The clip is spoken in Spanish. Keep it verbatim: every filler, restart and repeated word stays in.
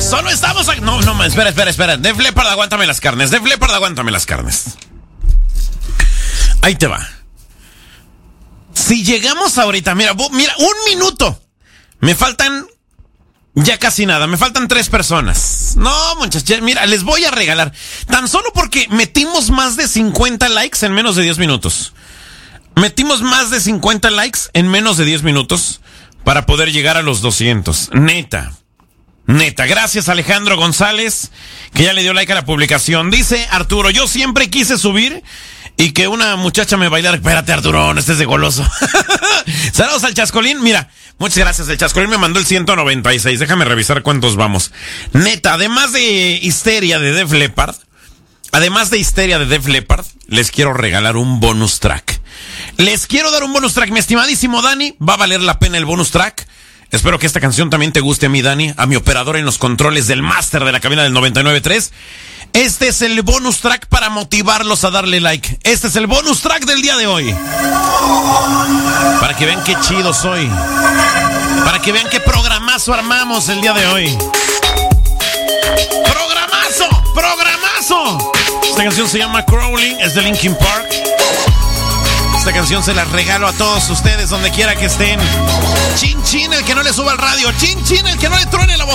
Solo estamos... A... No, no, espera, espera, espera. Def Leppard, aguántame las carnes. Def Leppard, aguántame las carnes. Ahí te va. Si llegamos ahorita, mira, mira, un minuto. Me faltan ya casi nada. Me faltan tres personas. No, muchachos, mira, les voy a regalar. Tan solo porque metimos más de cincuenta likes en menos de diez minutos. Metimos más de cincuenta likes en menos de diez minutos para poder llegar a los doscientos. Neta. Neta, gracias Alejandro González, que ya le dio like a la publicación. Dice Arturo, yo siempre quise subir y que una muchacha me bailara. Espérate, Arturo, no estés de goloso. Saludos al Chascolín. Mira, muchas gracias. El Chascolín me mandó el ciento noventa y seis. Déjame revisar cuántos vamos. Neta, además de Histeria de Def Leppard, además de Histeria de Def Leppard, les quiero regalar un bonus track. Les quiero dar un bonus track, mi estimadísimo Dani. Va a valer la pena el bonus track. Espero que esta canción también te guste a mí, Dani, a mi operador en los controles del máster de la cabina del noventa y nueve punto tres. Este es el bonus track para motivarlos a darle like. Este es el bonus track del día de hoy. Para que vean qué chido soy. Para que vean qué programazo armamos el día de hoy. ¡Programazo! ¡Programazo! Esta canción se llama Crawling, es de Linkin Park. Esta canción se la regalo a todos ustedes donde quiera que estén. Chin chin el que no le suba al radio. Chin chin el que no le truene la voz.